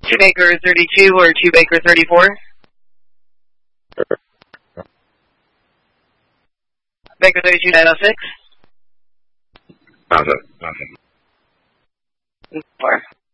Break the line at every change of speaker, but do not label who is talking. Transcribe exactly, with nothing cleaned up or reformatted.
two Baker thirty-two or two Baker thirty-four? Baker thirty-two nine oh six?
Awesome. Awesome.
Four.